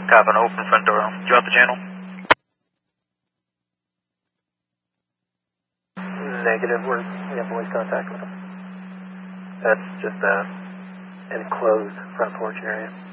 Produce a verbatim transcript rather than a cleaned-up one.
Copy, an open front door. Did you want the channel? Negative, we're, we have voice contact with them. That's just a enclosed front porch area.